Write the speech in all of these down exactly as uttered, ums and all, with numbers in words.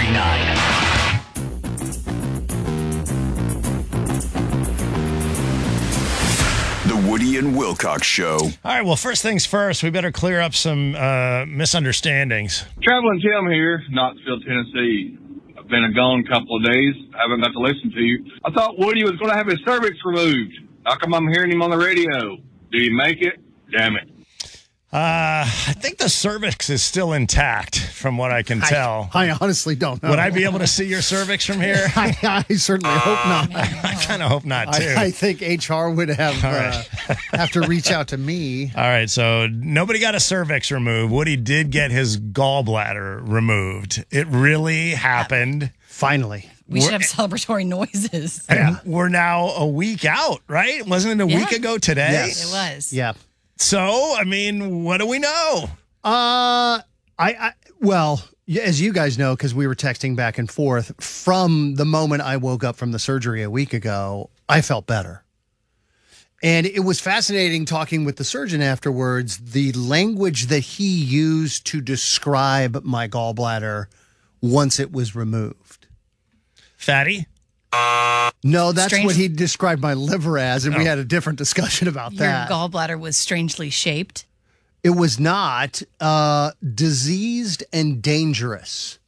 ninety-nine. The Woody and Wilcox Show. All right, well, first things first, we better clear up some uh, misunderstandings. Traveling Tim here, Knoxville, Tennessee. I've been a gone couple of days. I haven't got to listen to you. I thought Woody was going to have his cervix removed. How come I'm hearing him on the radio? Did he make it? Damn it. Uh, I think the cervix is still intact, from what I can tell. I, I honestly don't know. Would I be able to see your cervix from here? I, I certainly hope not. I kind of hope not, too. I, I think H R would have right. uh, have to reach out to me. All right, so nobody got a cervix removed. Woody did get his gallbladder removed. It really happened. Finally. We should have celebratory noises. And Yeah. we're now a week out, right? Wasn't it a Yeah. week ago today? Yes. It was. Yeah. So, I mean, what do we know? Uh, I, I well, y- as you guys know, because we were texting back and forth, from the moment I woke up from the surgery a week ago, I felt better. And it was fascinating talking with the surgeon afterwards, the language that he used to describe my gallbladder once it was removed. Fatty? No, that's Strange- what he described my liver as, and we Oh. had a different discussion about Your that. gallbladder was strangely shaped. It was not uh, diseased and dangerous.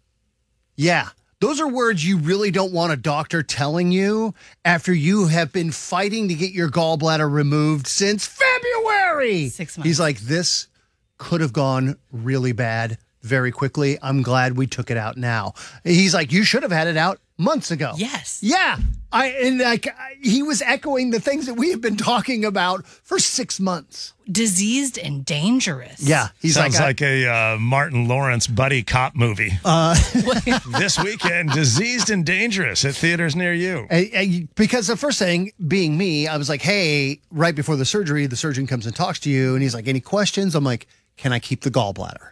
Yeah, those are words you really don't want a doctor telling you after you have been fighting to get your gallbladder removed since February. Six months. He's like, this could have gone really bad very quickly. I'm glad we took it out now. He's like, you should have had it out months ago. Yes. Yeah. I and like I- he was echoing the things that we have been talking about for six months. Diseased and dangerous. Yeah. He's Sounds like, I- like a uh, Martin Lawrence buddy cop movie. Uh, This weekend, Diseased and Dangerous at theaters near you. I- I- because the first thing being me, I was like, hey, right before the surgery, the surgeon comes and talks to you. And he's like, any questions? I'm like, can I keep the gallbladder?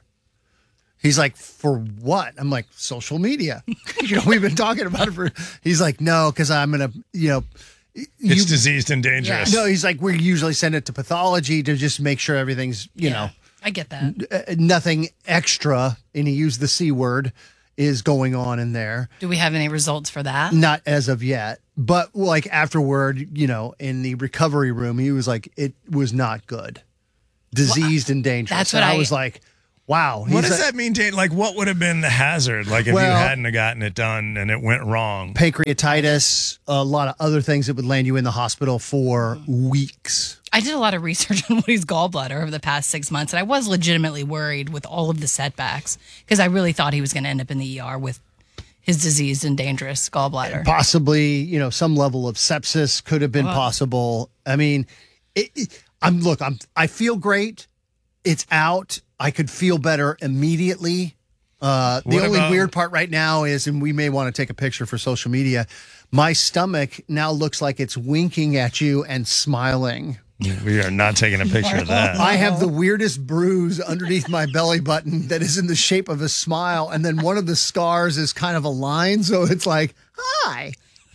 He's like, for what? I'm like, social media. You know, we've been talking about it for, he's like, no, because I'm going to, you know, It's you, diseased and dangerous. no, he's like, we usually send it to pathology to just make sure everything's, you Yeah, I get that. know, uh, nothing extra. And he used the C word is going on in there. Do we have any results for that? Not as of yet, but like afterward, you know, in the recovery room, he was like, it was not good, diseased and dangerous. that's and what I, I- was like, wow. What He's does like, that mean, Dane? Like, what would have been the hazard? Like, if you Well- hadn't have gotten it done and it went wrong? Pancreatitis, a lot of other things that would land you in the hospital for weeks. I did a lot of research on Woody's gallbladder over the past six months, and I was legitimately worried with all of the setbacks because I really thought he was going to end up in the E R with his diseased and dangerous gallbladder. Possibly, you know, some level of sepsis could have been possible. I mean, it, it, I'm look, I'm I feel great. It's out. I could feel better immediately. Uh, the What only about- weird part right now is, and we may want to take a picture for social media, my stomach now looks like it's winking at you and smiling. We are not taking a picture of that. I have the weirdest bruise underneath my belly button that is in the shape of a smile. And then one of the scars is kind of a line. So it's like, hi.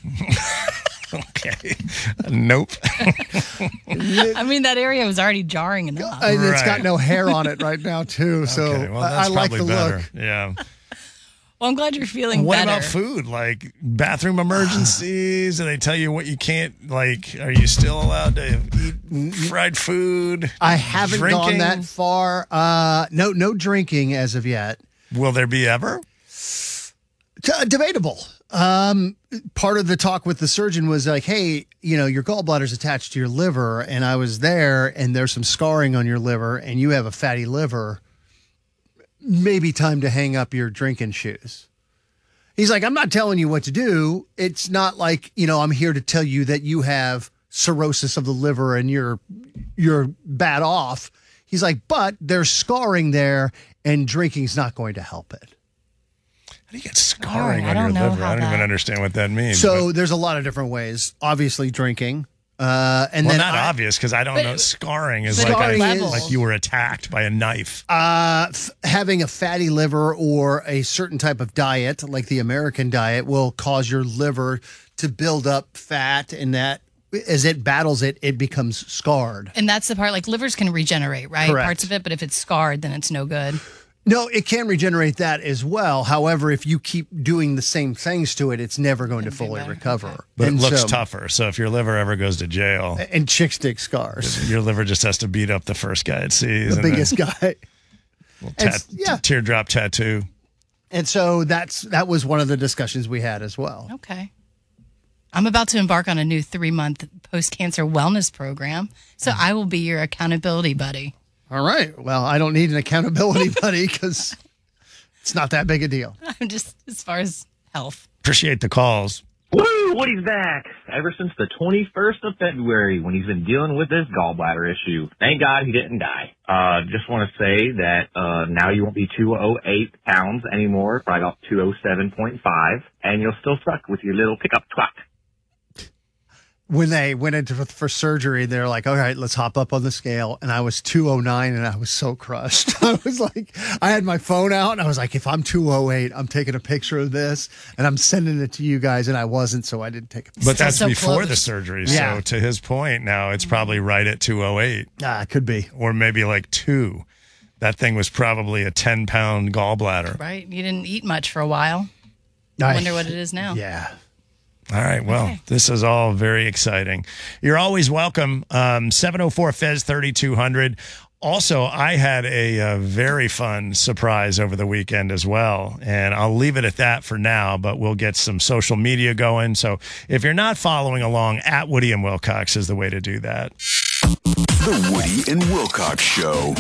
Okay. Nope. I mean, that area was already jarring enough. And it's got Right. no hair on it right now, too. So Okay, well, I, that's I like probably the better. look. Yeah. Well, I'm glad you're feeling What better. about food? Like bathroom emergencies? Do they tell you what you can't, like, are you still allowed to eat fried food? I haven't gone Drinking? that far. Uh, no, no drinking as of yet. Will there be ever? T- uh, debatable. Um, part of the talk with the surgeon was like, hey, you know, your gallbladder's attached to your liver, and I was there, and there's some scarring on your liver, and you have a fatty liver. Maybe time to hang up your drinking shoes. He's like, I'm not telling you what to do. It's not like, you know, I'm here to tell you that you have cirrhosis of the liver and you're you're bad off. He's like, but there's scarring there, and drinking's not going to help it. How do you get scarring Oh, I on your don't know liver? how I don't even that- understand what that means. So there's a lot of different ways. Obviously, drinking. Uh, and well, then not I- obvious because I don't But- know. Scarring is but like, Scarring a, is- like you were attacked by a knife. Uh, f- having a fatty liver or a certain type of diet, like the American diet, will cause your liver to build up fat, and that as it battles it, it becomes scarred. And that's the part, like livers can regenerate, right? Correct. Parts of it, but if it's scarred, then it's no good. No, it can regenerate that as well. However, if you keep doing the same things to it, it's never going to It'll be fully better. recover. Okay. But And it looks so- tougher. So if your liver ever goes to jail, And chicks dig scars. your liver just has to beat up the first guy it sees. The and biggest guy. then And tat- s- yeah. teardrop tattoo. And so that's that was one of the discussions we had as well. Okay. I'm about to embark on a new three month post cancer wellness program. So I will be your accountability buddy. All right. Well, I don't need an accountability buddy because it's not that big a deal. I'm just as far as health. Appreciate the calls. Woo! Woody's back. Ever since the twenty-first of February when he's been dealing with this gallbladder issue. Thank God he didn't die. Uh, just want to say that, uh, now you won't be two oh eight pounds anymore, probably about two oh seven point five, and you'll still suck with your little pickup truck. When they went into for surgery, they're like, all right, let's hop up on the scale. And I was two oh nine and I was so crushed. I was like, I had my phone out and I was like, if I'm two oh eight, I'm taking a picture of this and I'm sending it to you guys. And I wasn't, so I didn't take a picture. But Still that's so before close. the surgery. Yeah. So to his point, now it's probably right at two oh eight Ah, it could be. or maybe like two. That thing was probably a ten pound gallbladder. Right? You didn't eat much for a while. I wonder what it is now. Yeah. All right. Well, Okay. this is all very exciting. You're always welcome. Um, seven oh four Fez thirty-two hundred. Also, I had a, uh very fun surprise over the weekend as well. And I'll leave it at that for now, but we'll get some social media going. So if you're not following along, at Woody and Wilcox is the way to do that. The Woody and Wilcox Show.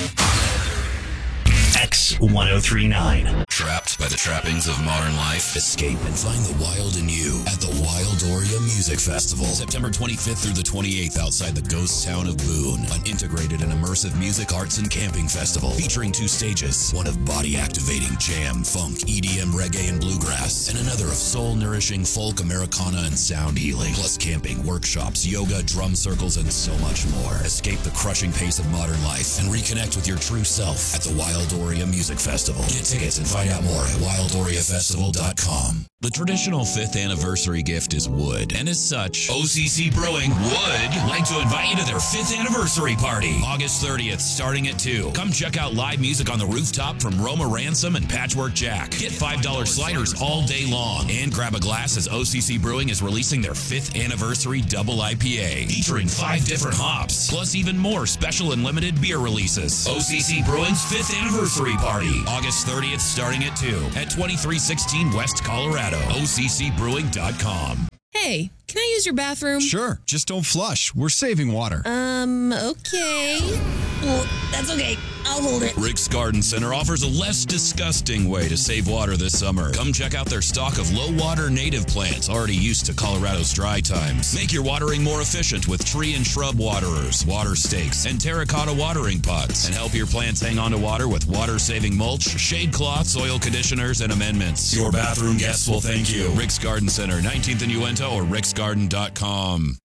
X ten thirty-nine. Trapped by the trappings of modern life? Escape and find the wild in you at the Wildoria Music Festival. September twenty-fifth through the twenty-eighth outside the ghost town of Boone. An integrated and immersive music, arts, and camping festival featuring two stages. One of body-activating jam, funk, E D M, reggae, and bluegrass. And another of soul-nourishing folk, Americana, and sound healing. Plus camping, workshops, yoga, drum circles, and so much more. Escape the crushing pace of modern life and reconnect with your true self at the Wildoria Music Festival. Get tickets and find out more at wildoria festival dot com. The traditional fifth anniversary gift is wood, and as such, O C C Brewing would like to invite you to their fifth anniversary party, August thirtieth, starting at two. Come check out live music on the rooftop from Roma Ransom and Patchwork Jack. Get five dollar sliders all day long, and grab a glass as O C C Brewing is releasing their fifth anniversary double I P A, featuring five different hops, plus even more special and limited beer releases. O C C Brewing's fifth anniversary party, August thirtieth, starting at two at twenty-three sixteen West Colorado. O C C brewing dot com. Hey, can I use your bathroom? Sure, just don't flush. We're saving water. Um, okay. Well, that's okay. I'll hold it. Rick's Garden Center offers a less disgusting way to save water this summer. Come check out their stock of low-water native plants already used to Colorado's dry times. Make your watering more efficient with tree and shrub waterers, water stakes, and terracotta watering pots. And help your plants hang on to water with water-saving mulch, shade cloths, soil conditioners, and amendments. Your bathroom guests will thank you. Rick's Garden Center, nineteenth and Uinta, or ricks garden dot com.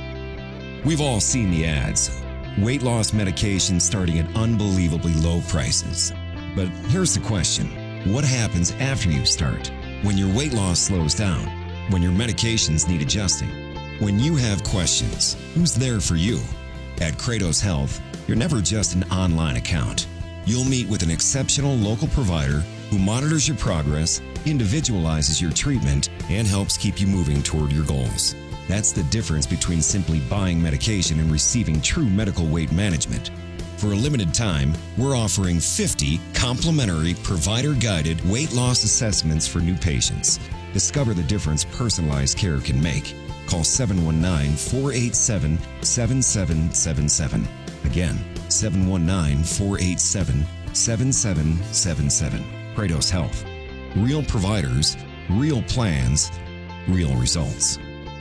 We've all seen the ads. Weight loss medications starting at unbelievably low prices. But here's the question. What happens after you start? When your weight loss slows down? When your medications need adjusting? When you have questions, who's there for you? At Kratos Health, you're never just an online account. You'll meet with an exceptional local provider who monitors your progress, individualizes your treatment, and helps keep you moving toward your goals. That's the difference between simply buying medication and receiving true medical weight management. For a limited time, we're offering fifty complimentary provider-guided weight loss assessments for new patients. Discover the difference personalized care can make. Call seven one nine, four eight seven, seven seven seven seven. Again, seven one nine, four eight seven, seven seven seven seven. Kratos Health. Real providers, real plans, real results.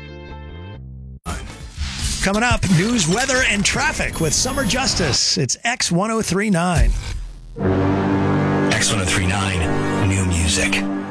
Coming up, news, weather, and traffic with Summer Justice. It's X ten thirty-nine. X ten thirty-nine, new music.